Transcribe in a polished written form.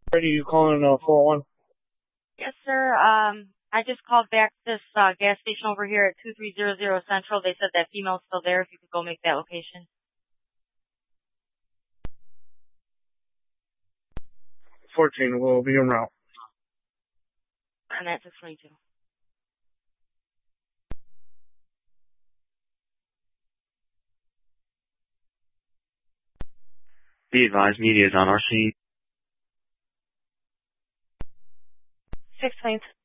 Are you calling 401? Yes, sir. I just called back this gas station over here at 2300 Central. They said that female's still there. If you could go make that location. 14 will be en route. And that's 622. Be advised, media is on our scene. 622.